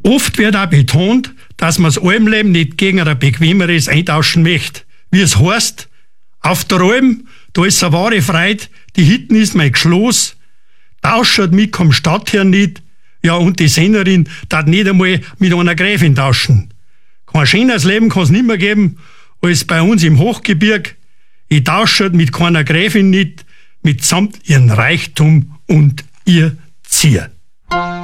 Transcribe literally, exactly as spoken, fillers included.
Oft wird auch betont, dass man das Almleben nicht gegen ein bequemeres eintauschen möchte. Wie es heißt, auf der Alm, da ist eine wahre Freude, die Hitten ist mein Geschloss, tauscht mich vom Stadtherrn nicht, ja, und die Sennerin darf nicht einmal mit einer Gräfin tauschen. Kein schönes Leben kann es nicht mehr geben, als bei uns im Hochgebirg. Ich tausche mit keiner Gräfin nicht, mitsamt ihren Reichtum und ihr Zier.